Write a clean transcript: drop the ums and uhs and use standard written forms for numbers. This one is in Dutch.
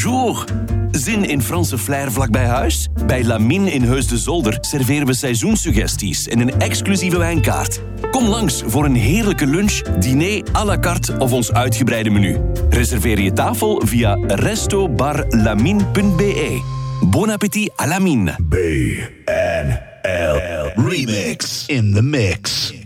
bonjour. Zin in Franse flair vlak bij huis? Bij Lamine in Heus de Zolder serveren we seizoenssuggesties en een exclusieve wijnkaart. Kom langs voor een heerlijke lunch, diner à la carte of ons uitgebreide menu. Reserveer je tafel via restobarlamine.be. Bon appétit à Lamine. BNL Remix in the mix.